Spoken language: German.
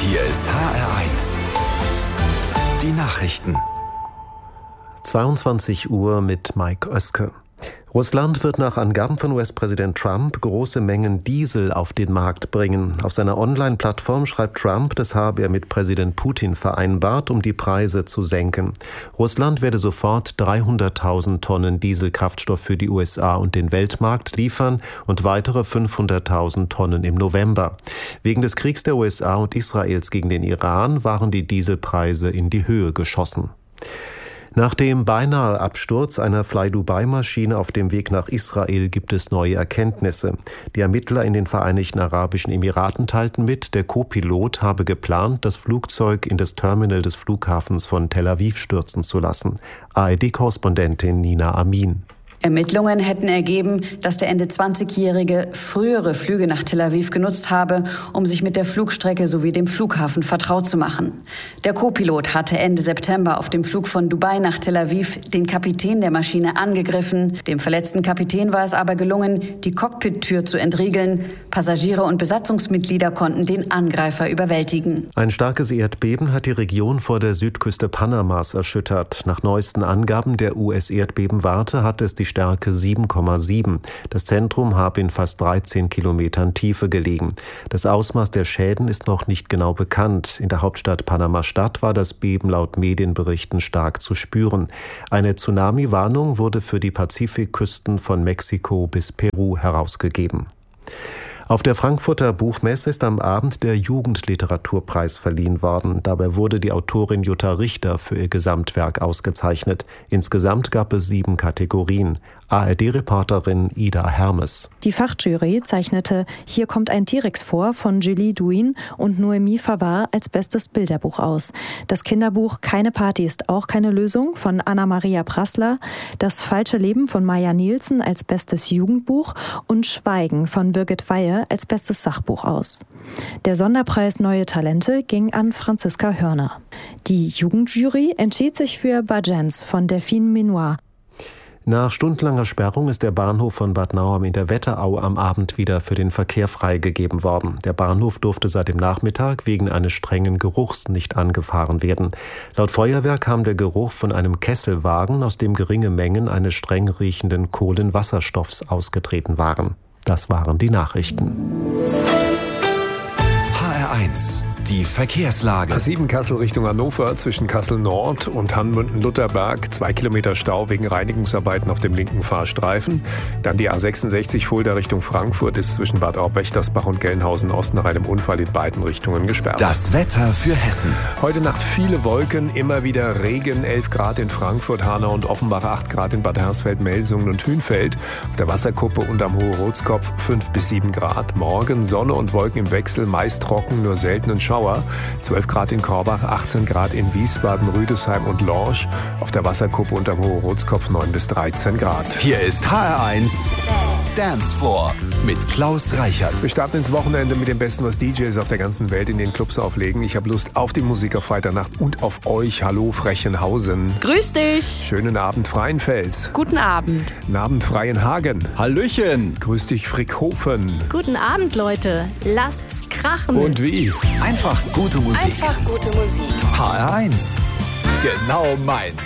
Hier ist HR1. Die Nachrichten. 22 Uhr mit Mike Oeske. Russland wird nach Angaben von US-Präsident Trump große Mengen Diesel auf den Markt bringen. Auf seiner Online-Plattform schreibt Trump, das habe er mit Präsident Putin vereinbart, um die Preise zu senken. Russland werde sofort 300.000 Tonnen Dieselkraftstoff für die USA und den Weltmarkt liefern und weitere 500.000 Tonnen im November. Wegen des Kriegs der USA und Israels gegen den Iran waren die Dieselpreise in die Höhe geschossen. Nach dem beinahe Absturz einer Fly-Dubai-Maschine auf dem Weg nach Israel gibt es neue Erkenntnisse. Die Ermittler in den Vereinigten Arabischen Emiraten teilten mit, der Co-Pilot habe geplant, das Flugzeug in das Terminal des Flughafens von Tel Aviv stürzen zu lassen. ARD-Korrespondentin Nina Amin. Ermittlungen hätten ergeben, dass der Ende 20-Jährige frühere Flüge nach Tel Aviv genutzt habe, um sich mit der Flugstrecke sowie dem Flughafen vertraut zu machen. Der Co-Pilot hatte Ende September auf dem Flug von Dubai nach Tel Aviv den Kapitän der Maschine angegriffen. Dem verletzten Kapitän war es aber gelungen, die Cockpit-Tür zu entriegeln. Passagiere und Besatzungsmitglieder konnten den Angreifer überwältigen. Ein starkes Erdbeben hat die Region vor der Südküste Panamas erschüttert. Nach neuesten Angaben der US-Erdbebenwarte hat es die Stärke 7,7. Das Zentrum habe in fast 13 Kilometern Tiefe gelegen. Das Ausmaß der Schäden ist noch nicht genau bekannt. In der Hauptstadt Panama-Stadt war das Beben laut Medienberichten stark zu spüren. Eine Tsunami-Warnung wurde für die Pazifikküsten von Mexiko bis Peru herausgegeben. Auf der Frankfurter Buchmesse ist am Abend der Jugendliteraturpreis verliehen worden. Dabei wurde die Autorin Jutta Richter für ihr Gesamtwerk ausgezeichnet. Insgesamt gab es 7 Kategorien. ARD-Reporterin Ida Hermes. Die Fachjury zeichnete Hier kommt ein T-Rex vor von Julie Douin und Noémie Favard als bestes Bilderbuch aus. Das Kinderbuch Keine Party ist auch keine Lösung von Anna-Maria Prassler, Das falsche Leben von Maja Nielsen als bestes Jugendbuch und Schweigen von Birgit Weihe als bestes Sachbuch aus. Der Sonderpreis Neue Talente ging an Franziska Hörner. Die Jugendjury entschied sich für Bajens von Delphine Menoir. Nach stundenlanger Sperrung ist der Bahnhof von Bad Nauheim in der Wetterau am Abend wieder für den Verkehr freigegeben worden. Der Bahnhof durfte seit dem Nachmittag wegen eines strengen Geruchs nicht angefahren werden. Laut Feuerwehr kam der Geruch von einem Kesselwagen, aus dem geringe Mengen eines streng riechenden Kohlenwasserstoffs ausgetreten waren. Das waren die Nachrichten. HR1. Die Verkehrslage. A7 Kassel Richtung Hannover zwischen Kassel Nord und Hanmünden-Lutherberg 2 Kilometer Stau wegen Reinigungsarbeiten auf dem linken Fahrstreifen. Dann die A66 Fulda Richtung Frankfurt ist zwischen Bad Aub-Wächtersbach und Gelnhausen Ost nach einem Unfall in beiden Richtungen gesperrt. Das Wetter für Hessen. Heute Nacht viele Wolken, immer wieder Regen, 11 Grad in Frankfurt, Hanau und Offenbach, 8 Grad in Bad Hersfeld, Melsungen und Hünfeld. Auf der Wasserkuppe und am Hohe-Rotskopf 5 bis 7 Grad. Morgen Sonne und Wolken im Wechsel, meist trocken, nur seltenen Schauer. 12 Grad in Korbach, 18 Grad in Wiesbaden, Rüdesheim und Lorsch. Auf der Wasserkuppe und am Hohe-Rotskopf 9 bis 13 Grad. Hier ist HR1 Dance Floor mit Klaus Reichert. Wir starten ins Wochenende mit dem Besten, was DJs auf der ganzen Welt in den Clubs auflegen. Ich habe Lust auf die Musik auf Freitagnacht und auf euch. Hallo Frechenhausen. Grüß dich. Schönen Abend Freienfels. Guten Abend. Guten Abend Freienhagen. Hallöchen. Grüß dich Frickhofen. Guten Abend, Leute. Lasst's krachen. Und wie? Einfach gute Musik. Einfach gute Musik. HR1. Genau meins.